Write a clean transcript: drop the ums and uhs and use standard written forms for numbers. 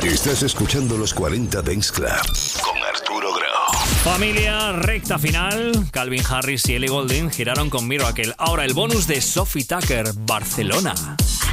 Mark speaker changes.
Speaker 1: Estás escuchando los 40 Dance Club con Arturo Grau.
Speaker 2: Familia, recta final. Calvin Harris y Ellie Goulding giraron con Miracle. Ahora el bonus de Sophie Tucker, Barcelona.